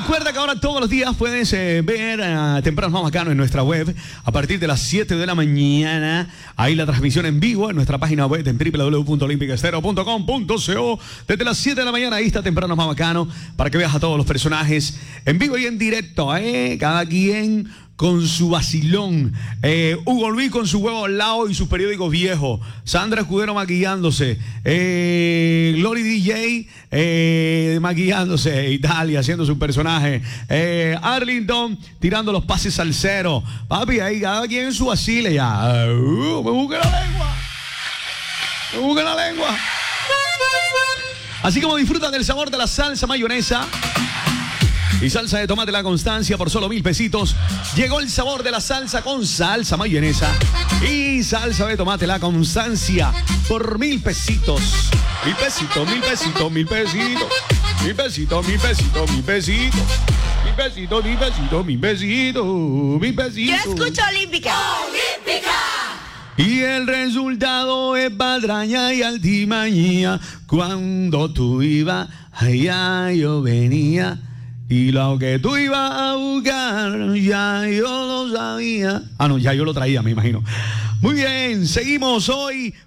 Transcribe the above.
Recuerda que ahora todos los días puedes ver Tempranos Más Bacanos en nuestra web a partir de las 7 de la mañana. Ahí la transmisión en vivo en nuestra página web en www.olympicaestereo.com.co. Desde las 7 de la mañana ahí está Tempranos Más Bacanos para que veas a todos los personajes en vivo y en directo. Cada quien con su vacilón. Hugo Luis con su huevo al lado y sus periódicos viejos. Sandra Escudero maquillándose. Glory DJ maquillándose. Italia haciendo su personaje. Arlington tirando los pases al cero. Papi, ahí cada quien en su vacile ya. Me busque la lengua. Me busque la lengua. Así como disfrutan del sabor de la salsa mayonesa y salsa de tomate La Constancia por solo 1,000 pesitos. Llegó el sabor de la salsa con salsa mayonesa y salsa de tomate La Constancia por 1,000 pesitos. 1,000 pesitos, 1,000 pesitos, 1,000 pesitos. 1,000 pesitos, 1,000 pesitos, 1,000 pesitos. 1,000 pesitos, 1,000 pesitos, 1,000 pesitos, 1,000 pesitos. Yo escucho Olímpica. ¡Olímpica! Y el resultado es patraña y altimañía. Cuando tú ibas, allá yo venía. Y lo que tú ibas a buscar, ya yo lo sabía. Ah, no, ya yo lo traía, me imagino. Muy bien, seguimos hoy